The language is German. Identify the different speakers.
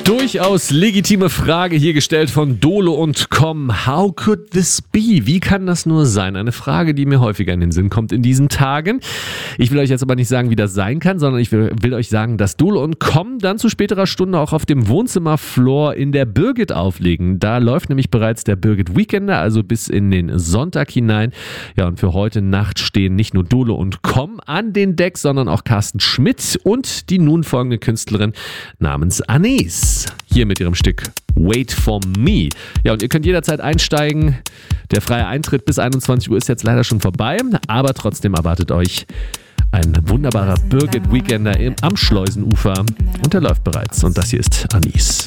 Speaker 1: Durchaus legitime Frage hier gestellt von Dolo und Com. How could this be? Wie kann das nur sein? Eine Frage, die mir häufiger in den Sinn kommt in diesen Tagen. Ich will euch jetzt aber nicht sagen, wie das sein kann, sondern ich will euch sagen, dass Dolo und Com dann zu späterer Stunde auch auf dem Wohnzimmerfloor in der Birgit auflegen. Da läuft nämlich bereits der Birgit Weekender, also bis in den Sonntag hinein. Ja, und für heute Nacht stehen nicht nur Dolo und Com an den Decks, sondern auch Carsten Schmidt und die nun folgende Künstlerin namens Anis. Hier mit ihrem Stück Wait for Me. Ja, und ihr könnt jederzeit einsteigen. Der freie Eintritt bis 21 Uhr ist jetzt leider schon vorbei, aber trotzdem erwartet euch ein wunderbarer Birgit Weekender am Schleusenufer und der läuft bereits. Und das hier ist Anis.